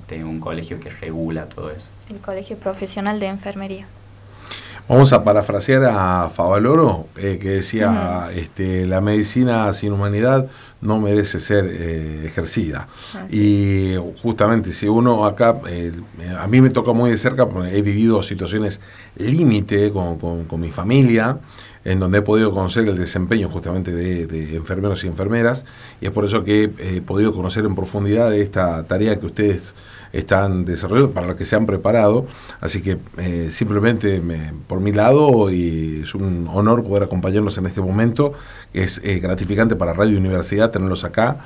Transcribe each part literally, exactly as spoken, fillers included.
este, un colegio que regula todo eso. El Colegio Profesional de Enfermería. Vamos a parafrasear a Favaloro, eh, que decía, uh-huh. este, la medicina sin humanidad no merece ser eh, ejercida. Ah, sí. Y justamente, si uno acá, eh, a mí me toca muy de cerca, porque he vivido situaciones límite con, con, con mi familia, en donde he podido conocer el desempeño justamente de, de enfermeros y enfermeras, y es por eso que he podido conocer en profundidad esta tarea que ustedes están desarrollando, para la que se han preparado. Así que eh, simplemente me, por mi lado, y es un honor poder acompañarnos en este momento. Es eh, gratificante para Radio Universidad tenerlos acá.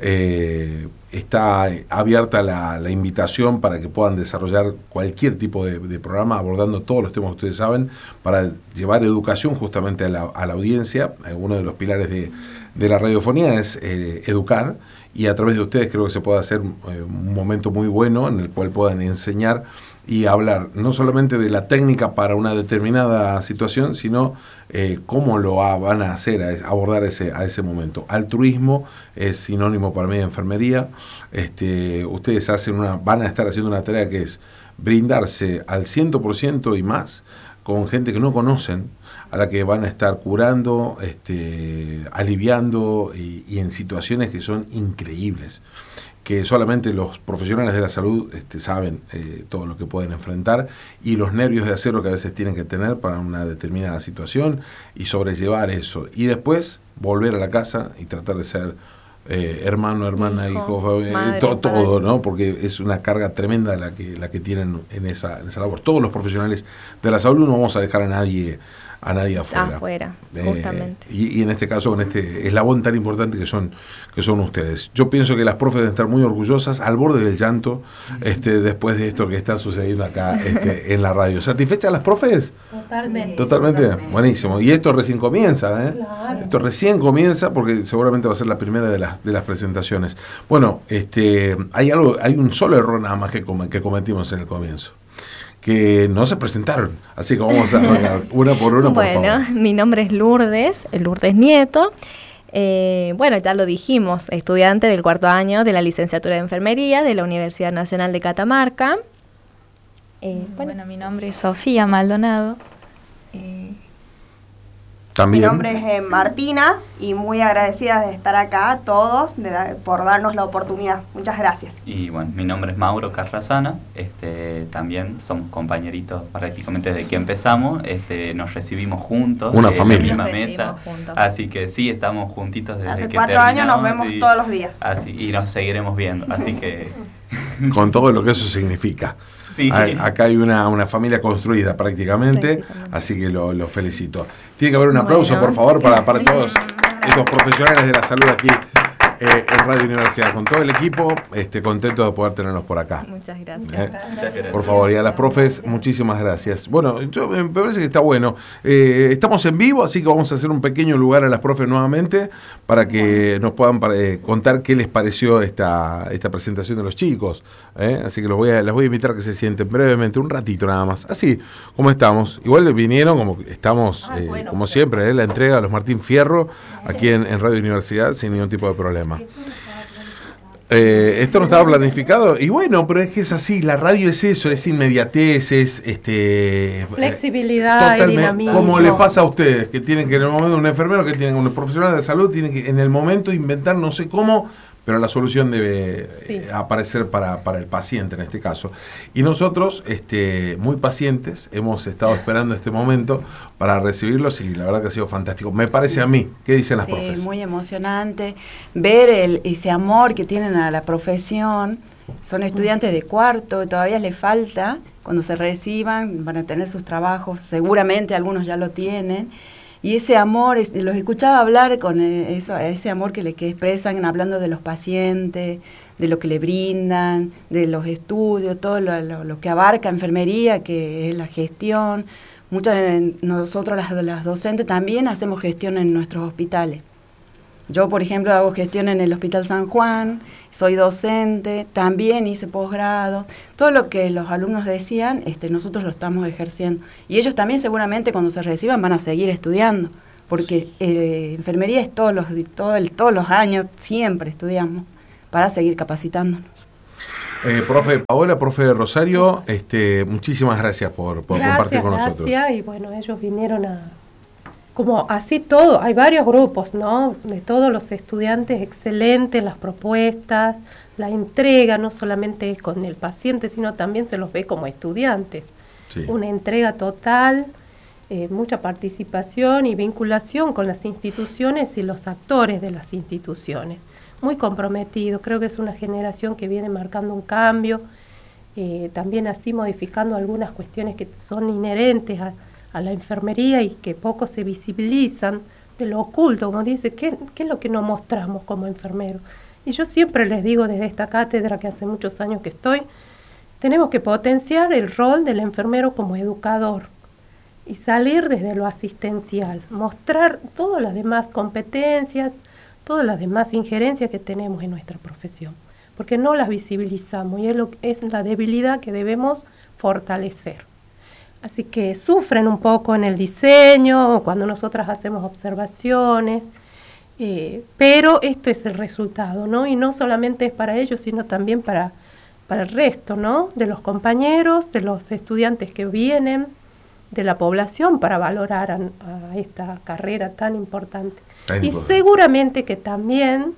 Eh, está abierta la, la invitación para que puedan desarrollar cualquier tipo de, de programa abordando todos los temas que ustedes saben, para llevar educación justamente a la, a la audiencia. Eh, uno de los pilares de, de la radiofonía es eh, educar, y a través de ustedes creo que se puede hacer eh, un momento muy bueno en el cual puedan enseñar y hablar no solamente de la técnica para una determinada situación, sino eh, cómo lo a, van a hacer, a abordar ese, a ese momento. Altruismo es sinónimo para mí de enfermería. Este, ustedes hacen una, van a estar haciendo una tarea que es brindarse al cien por ciento y más con gente que no conocen, a la que van a estar curando, este, aliviando, y, y en situaciones que son increíbles, que solamente los profesionales de la salud este, saben eh, todo lo que pueden enfrentar, y los nervios de acero que a veces tienen que tener para una determinada situación, y sobrellevar eso, y después volver a la casa y tratar de ser eh, hermano, hermana, hijo, hijo eh, to, todo, ¿no? Porque es una carga tremenda la que, la que tienen en esa, en esa labor. Todos los profesionales de la salud, no vamos a dejar a nadie a nadie afuera. Afuera, eh, justamente. Y, y en este caso, con este eslabón tan importante que son que son ustedes. Yo pienso que las profes deben estar muy orgullosas, al borde del llanto, este, después de esto que está sucediendo acá este, en la radio. ¿Satisfechas las profes? Totalmente. Totalmente. Totalmente. Buenísimo. Y esto recién comienza, ¿eh? Claro. Esto recién comienza, porque seguramente va a ser la primera de las de las presentaciones. Bueno, este, hay algo, hay un solo error nada más que, com- que cometimos en el comienzo, que no se presentaron, así que vamos a arrancar una por una, por bueno, favor. Mi nombre es Lourdes, Lourdes Nieto. Eh, bueno, ya lo dijimos, estudiante del cuarto año de la licenciatura de Enfermería de la Universidad Nacional de Catamarca. Eh, bueno. bueno, mi nombre es Sofía Maldonado. Eh, También. Mi nombre es eh, Martina, y muy agradecida de estar acá todos, de dar, por darnos la oportunidad. Muchas gracias. Y bueno, mi nombre es Mauro Carrasana, este, también somos compañeritos prácticamente desde que empezamos, este, nos recibimos juntos, una en familia. la misma mesa, así que sí, estamos juntitos desde Hace que cuatro años nos terminamos vemos y, todos los días. Así, y nos seguiremos viendo, así que... Con todo lo que eso significa. Sí. Hay, acá hay una, una familia construida prácticamente, así que lo, lo felicito. Tiene que haber un aplauso, bueno, por favor, para, para todos estos profesionales de la salud aquí eh, en Radio Universidad. Con todo el equipo, este, contento de poder tenerlos por acá. Muchas gracias. Eh, Muchas gracias. Por favor, y a las profes, muchísimas gracias. Bueno, yo, me parece que está bueno. Eh, estamos en vivo, así que vamos a hacer un pequeño lugar a las profes nuevamente para que nos puedan eh, contar qué les pareció esta, esta presentación de los chicos. ¿eh? Así que los voy a, las voy a invitar a que se sienten brevemente, un ratito nada más. Así como estamos. Igual vinieron, como estamos, ah, eh, bueno, como siempre, ¿eh? La entrega a los Martín Fierro aquí en, en Radio Universidad sin ningún tipo de problema. Eh, esto no estaba planificado, y bueno, pero es que es así, la radio es eso, es inmediatez, es este flexibilidad, eh, y dinamismo. Como les pasa a ustedes, que tienen que en el momento, un enfermero que tienen, un profesional de salud, tienen que en el momento inventar no sé cómo, pero la solución debe sí. eh, aparecer para, para el paciente en este caso. Y nosotros, este, muy pacientes, hemos estado esperando este momento para recibirlos, y la verdad que ha sido fantástico. Me parece sí. a mí. ¿Qué dicen las sí, profes? Muy emocionante ver el, ese amor que tienen a la profesión. Son estudiantes de cuarto y todavía les falta. Cuando se reciban van a tener sus trabajos, seguramente algunos ya lo tienen. Y ese amor, los escuchaba hablar con eso, ese amor que le que expresan hablando de los pacientes, de lo que le brindan, de los estudios, todo lo, lo, lo que abarca enfermería, que es la gestión. Muchas de nosotros, las, las docentes, también hacemos gestión en nuestros hospitales. Yo, por ejemplo, hago gestión en el Hospital San Juan, soy docente, también hice posgrado. Todo lo que los alumnos decían, este, nosotros lo estamos ejerciendo. Y ellos también seguramente cuando se reciban van a seguir estudiando, porque eh, enfermería es todos los, todo el, todos los años, siempre estudiamos para seguir capacitándonos. Eh, profe Paola, profe Rosario, este, muchísimas gracias por, por gracias, compartir con gracias, nosotros. Y bueno, ellos vinieron a, como así todo, hay varios grupos, ¿no? De todos los estudiantes, excelentes las propuestas, la entrega, no solamente con el paciente, sino también se los ve como estudiantes. Sí. Una entrega total, eh, mucha participación y vinculación con las instituciones y los actores de las instituciones. Muy comprometido, creo que es una generación que viene marcando un cambio, eh, también así modificando algunas cuestiones que son inherentes a, a la enfermería y que poco se visibilizan, de lo oculto, como dice, ¿qué, qué es lo que no mostramos como enfermeros? Y yo siempre les digo desde esta cátedra, que hace muchos años que estoy, tenemos que potenciar el rol del enfermero como educador y salir desde lo asistencial, mostrar todas las demás competencias, todas las demás injerencias que tenemos en nuestra profesión, porque no las visibilizamos y es, lo, es la debilidad que debemos fortalecer. Así que sufren un poco en el diseño, cuando nosotras hacemos observaciones, eh, pero esto es el resultado, ¿no? Y no solamente es para ellos, sino también para, para el resto, ¿no? De los compañeros, de los estudiantes que vienen, de la población, para valorar a, a esta carrera tan importante. Tan y importante. Seguramente que también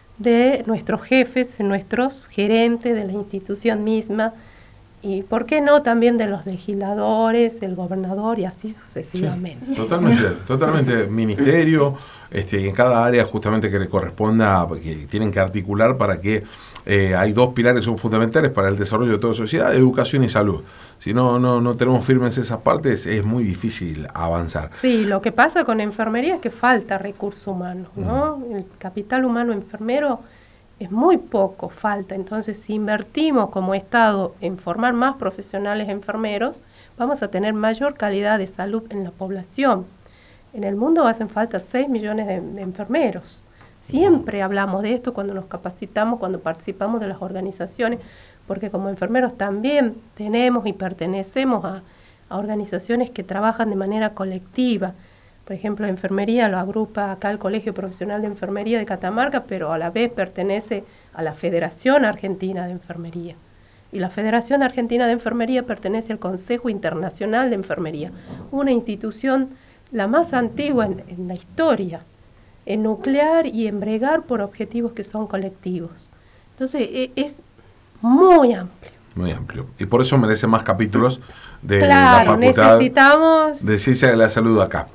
de nuestros jefes, nuestros gerentes de la institución misma, y por qué no también de los legisladores, el gobernador y así sucesivamente. Sí, totalmente, totalmente. Ministerio, este, en cada área justamente que le corresponda, que tienen que articular para que eh, hay dos pilares que son fundamentales para el desarrollo de toda sociedad: educación y salud. Si no, no, no tenemos firmes esas partes, es muy difícil avanzar. Sí, lo que pasa con enfermería es que falta recurso humano, ¿no? Mm. El capital humano enfermero es muy poco, falta. Entonces, si invertimos como Estado en formar más profesionales enfermeros, vamos a tener mayor calidad de salud en la población. En el mundo hacen falta seis millones de, de enfermeros. Siempre hablamos de esto cuando nos capacitamos, cuando participamos de las organizaciones, porque como enfermeros también tenemos y pertenecemos a, a organizaciones que trabajan de manera colectiva. Por ejemplo, enfermería lo agrupa acá el Colegio Profesional de Enfermería de Catamarca, pero a la vez pertenece a la Federación Argentina de Enfermería. Y la Federación Argentina de Enfermería pertenece al Consejo Internacional de Enfermería, una institución la más antigua en, en la historia, en nuclear y en bregar por objetivos que son colectivos. Entonces, e, es muy amplio. Muy amplio. Y por eso merece más capítulos de claro, la Facultad necesitamos... de Ciencia de la Salud acá.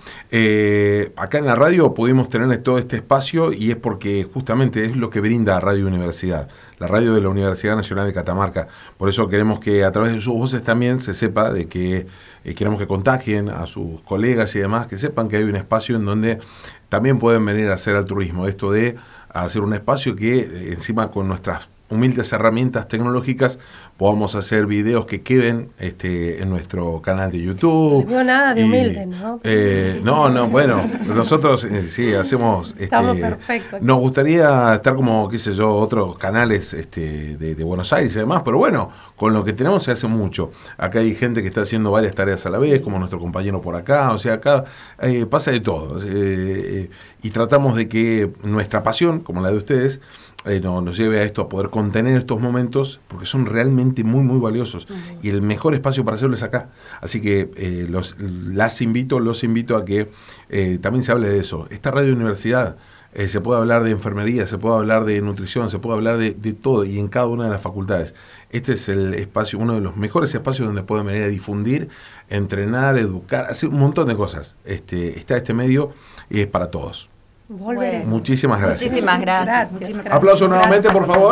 Eh, acá en la radio pudimos tener todo este espacio y es porque justamente es lo que brinda Radio Universidad, la radio de la Universidad Nacional de Catamarca. Por eso queremos que a través de sus voces también se sepa de que eh, queremos que contagien a sus colegas y demás, que sepan que hay un espacio en donde también pueden venir a hacer altruismo. Esto de hacer un espacio que eh, encima con nuestras humildes herramientas tecnológicas podamos hacer videos que queden este, en nuestro canal de YouTube. No nada de y, humilde, ¿no? Eh, no, no, bueno, nosotros eh, sí hacemos... Este, Estamos perfectos. Nos gustaría estar como, qué sé yo, otros canales este, de, de Buenos Aires y demás, pero bueno, con lo que tenemos se hace mucho. Acá hay gente que está haciendo varias tareas a la vez, como nuestro compañero por acá, o sea, acá eh, pasa de todo. Eh, eh, y tratamos de que nuestra pasión, como la de ustedes, Eh, no, nos lleve a esto, a poder contener estos momentos, porque son realmente muy, muy valiosos. Uh-huh. Y el mejor espacio para hacerlo es acá. Así que eh, los, las invito, los invito a que eh, también se hable de eso. Esta Radio Universidad, eh, se puede hablar de enfermería, se puede hablar de nutrición, se puede hablar de, de todo y en cada una de las facultades. Este es el espacio, uno de los mejores espacios donde pueden venir a difundir, entrenar, educar, hacer un montón de cosas. Este, está este medio y es para todos. Bueno. Muchísimas gracias. Muchísimas gracias. gracias. Muchísimas gracias. Aplausos nuevamente, gracias. por favor.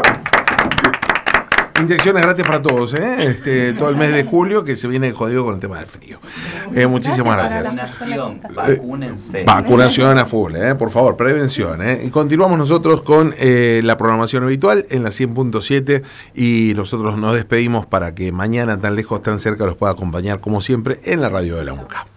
Inyecciones gratis para todos, ¿eh? Este, todo el mes de julio que se viene jodido con el tema del frío. Eh, muchísimas gracias. Vacunación, vacúnense. Vacunación a full, ¿eh? Por favor, prevención, ¿eh? Y continuamos nosotros con eh, la programación habitual en la cien punto siete y nosotros nos despedimos para que mañana tan lejos, tan cerca los pueda acompañar como siempre en la radio de la UNCA.